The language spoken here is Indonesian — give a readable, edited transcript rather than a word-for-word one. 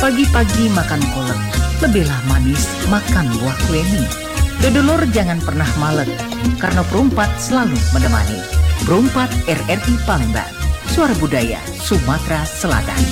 Pagi-pagi makan kolak, lebihlah manis makan buah kueni. Dodolur jangan pernah malek, karena perumpat selalu menemani. Perumpat RRI Palembang, suara budaya Sumatera Selatan.